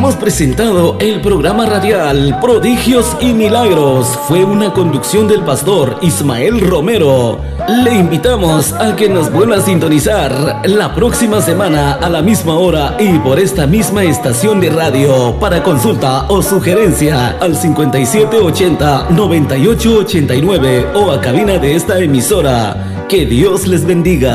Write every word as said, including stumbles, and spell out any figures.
hemos presentado el programa radial Prodigios y Milagros. Fue una conducción del pastor Ismael Romero. Le invitamos a que nos vuelva a sintonizar la próxima semana a la misma hora y por esta misma estación de radio. Para consulta o sugerencia al cincuenta y siete ochenta noventa y ocho ochenta y nueve o a cabina de esta emisora. Que Dios les bendiga.